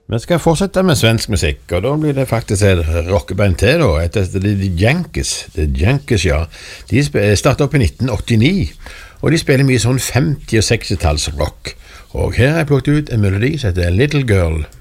Vi skal fortsette med svensk musikk, og da blir det faktisk et rockeband til, da, etter The Yankees. The Yankees, ja. De startet opp i 1989, og de spiller mye sånn 50- og 60-talls rock. Og her har jeg plukket ut en melodi som heter Little Girl.